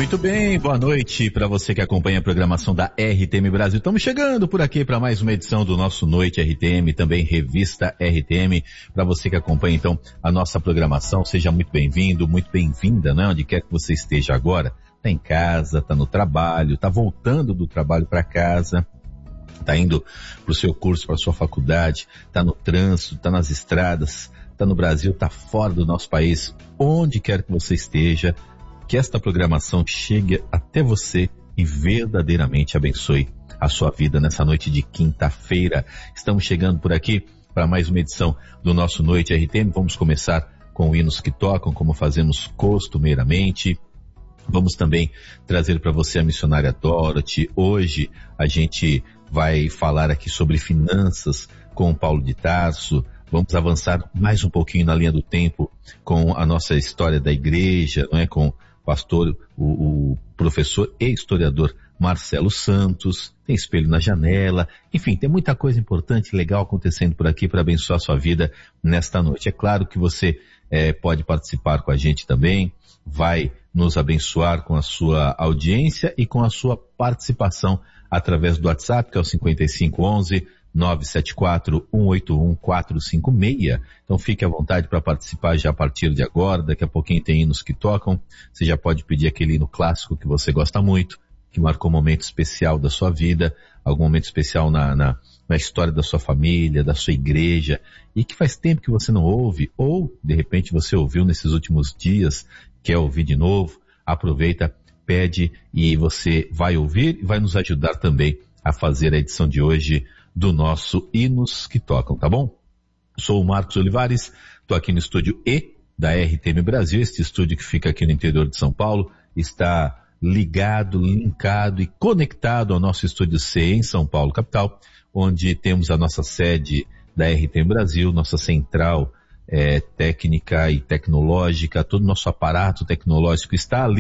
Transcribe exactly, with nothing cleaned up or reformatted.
Muito bem, boa noite para você que acompanha a programação da R T M Brasil. Estamos chegando por aqui para mais uma edição do nosso Noite R T M, também Revista R T M. Para você que acompanha então a nossa programação, seja muito bem-vindo, muito bem-vinda, né? Onde quer que você esteja agora, tá em casa, tá no trabalho, tá voltando do trabalho para casa, tá indo para o seu curso, para a sua faculdade, tá no trânsito, tá nas estradas, tá no Brasil, tá fora do nosso país, onde quer que você esteja, que esta programação chegue até você e verdadeiramente abençoe a sua vida nessa noite de quinta-feira. Estamos chegando por aqui para mais uma edição do nosso Noite R T M. Vamos começar com hinos que tocam, como fazemos costumeiramente. Vamos também trazer para você a missionária Dorothy. Hoje a gente vai falar aqui sobre finanças com o Paulo de Tarso. Vamos avançar mais um pouquinho na linha do tempo com a nossa história da igreja, não é? Com o pastor, o, o professor e historiador Marcelo Santos. Tem espelho na janela. Enfim, tem muita coisa importante e legal acontecendo por aqui para abençoar a sua vida nesta noite. É claro que você é, pode participar com a gente também, vai nos abençoar com a sua audiência e com a sua participação através do WhatsApp, que é o cinquenta e cinco onze, nove sete quatro, um oito um, quatro cinco seis. Então fique à vontade para participar já a partir de agora. Daqui a pouquinho tem hinos que tocam. Você já pode pedir aquele hino clássico que você gosta muito, que marcou um momento especial da sua vida, algum momento especial na, na, na história da sua família, da sua igreja, e que faz tempo que você não ouve, ou de repente você ouviu nesses últimos dias, quer ouvir de novo. Aproveita, pede e você vai ouvir e vai nos ajudar também a fazer a edição de hoje do nosso Hinos que Tocam, tá bom? Sou o Marcos Olivares, tô aqui no estúdio E da R T M Brasil, este estúdio que fica aqui no interior de São Paulo, está ligado, linkado e conectado ao nosso estúdio C em São Paulo, capital, onde temos a nossa sede da R T M Brasil, nossa central é, técnica e tecnológica, todo o nosso aparato tecnológico está ali